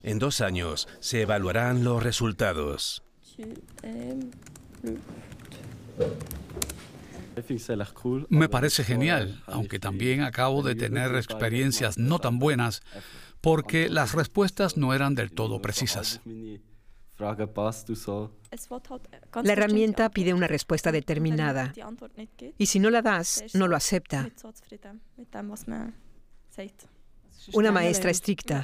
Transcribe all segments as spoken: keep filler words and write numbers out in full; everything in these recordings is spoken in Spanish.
En dos años se evaluarán los resultados. Me parece genial, aunque también acabo de tener experiencias no tan buenas, porque las respuestas no eran del todo precisas. La herramienta pide una respuesta determinada, y si no la das, no lo acepta. Una maestra estricta.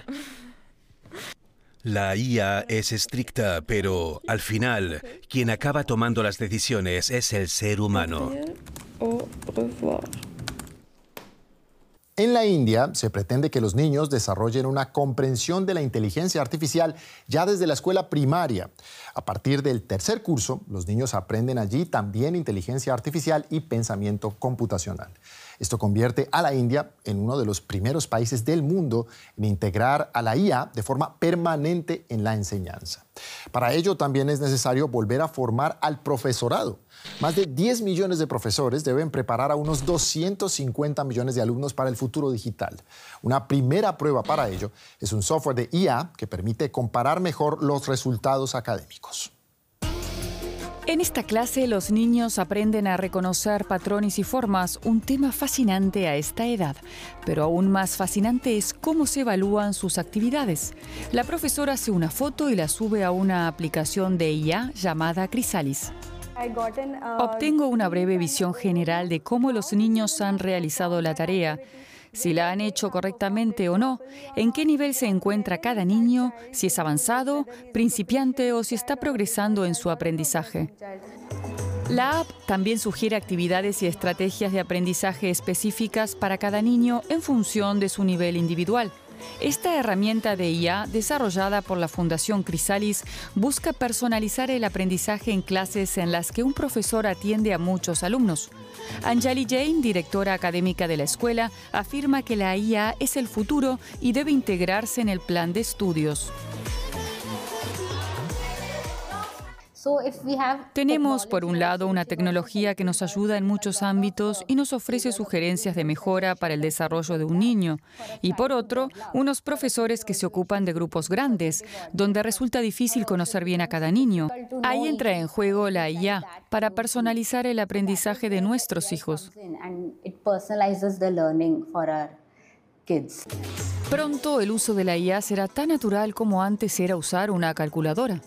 La I A es estricta, pero al final, quien acaba tomando las decisiones es el ser humano. En la India se pretende que los niños desarrollen una comprensión de la inteligencia artificial ya desde la escuela primaria. A partir del tercer curso, los niños aprenden allí también inteligencia artificial y pensamiento computacional. Esto convierte a la India en uno de los primeros países del mundo en integrar a la I A de forma permanente en la enseñanza. Para ello también es necesario volver a formar al profesorado. Más de diez millones de profesores deben preparar a unos doscientos cincuenta millones de alumnos para el futuro digital. Una primera prueba para ello es un software de I A que permite comparar mejor los resultados académicos. En esta clase, los niños aprenden a reconocer patrones y formas, un tema fascinante a esta edad. Pero aún más fascinante es cómo se evalúan sus actividades. La profesora hace una foto y la sube a una aplicación de I A llamada Chrysalis. Obtengo una breve visión general de cómo los niños han realizado la tarea, si la han hecho correctamente o no, en qué nivel se encuentra cada niño, si es avanzado, principiante o si está progresando en su aprendizaje. La app también sugiere actividades y estrategias de aprendizaje específicas para cada niño en función de su nivel individual. Esta herramienta de I A, desarrollada por la Fundación Chrysalis, busca personalizar el aprendizaje en clases en las que un profesor atiende a muchos alumnos. Anjali Jain, directora académica de la escuela, afirma que la I A es el futuro y debe integrarse en el plan de estudios. Tenemos, por un lado, una tecnología que nos ayuda en muchos ámbitos y nos ofrece sugerencias de mejora para el desarrollo de un niño. Y por otro, unos profesores que se ocupan de grupos grandes, donde resulta difícil conocer bien a cada niño. Ahí entra en juego la I A para personalizar el aprendizaje de nuestros hijos. Pronto, el uso de la I A será tan natural como antes era usar una calculadora.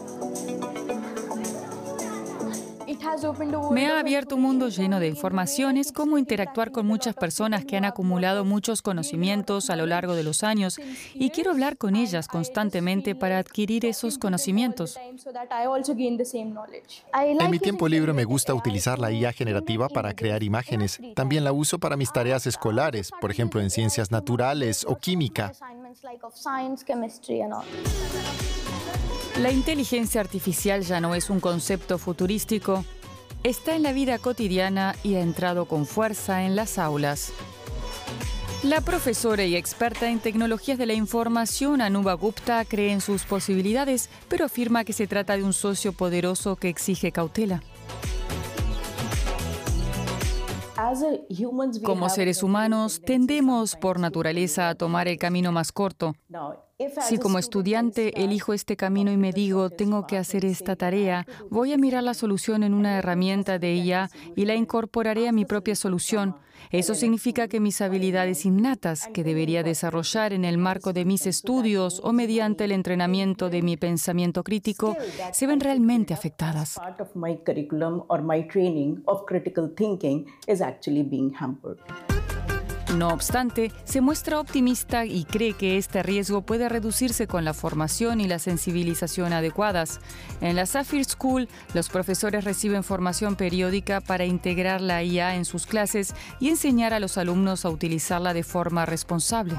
Me ha abierto un mundo lleno de informaciones, cómo interactuar con muchas personas que han acumulado muchos conocimientos a lo largo de los años y quiero hablar con ellas constantemente para adquirir esos conocimientos. En mi tiempo libre me gusta utilizar la I A generativa para crear imágenes. También la uso para mis tareas escolares, por ejemplo en ciencias naturales o química. La inteligencia artificial ya no es un concepto futurístico, está en la vida cotidiana y ha entrado con fuerza en las aulas. La profesora y experta en tecnologías de la información, Anuba Gupta, cree en sus posibilidades, pero afirma que se trata de un socio poderoso que exige cautela. Como seres humanos, tendemos por naturaleza a tomar el camino más corto. Si como estudiante elijo este camino y me digo, tengo que hacer esta tarea, voy a mirar la solución en una herramienta de I A y la incorporaré a mi propia solución. Eso significa que mis habilidades innatas, que debería desarrollar en el marco de mis estudios o mediante el entrenamiento de mi pensamiento crítico, se ven realmente afectadas. No obstante, se muestra optimista y cree que este riesgo puede reducirse con la formación y la sensibilización adecuadas. En la Safir School, los profesores reciben formación periódica para integrar la I A en sus clases y enseñar a los alumnos a utilizarla de forma responsable.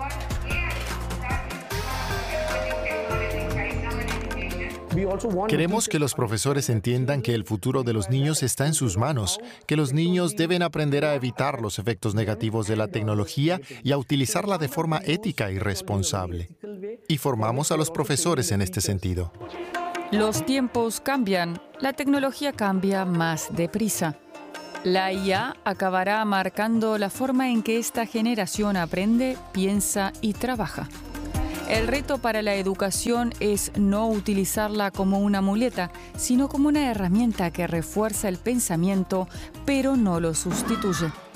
Queremos que los profesores entiendan que el futuro de los niños está en sus manos, que los niños deben aprender a evitar los efectos negativos de la tecnología y a utilizarla de forma ética y responsable. Y formamos a los profesores en este sentido. Los tiempos cambian, la tecnología cambia más deprisa. La I A acabará marcando la forma en que esta generación aprende, piensa y trabaja. El reto para la educación es no utilizarla como una muleta, sino como una herramienta que refuerza el pensamiento, pero no lo sustituye.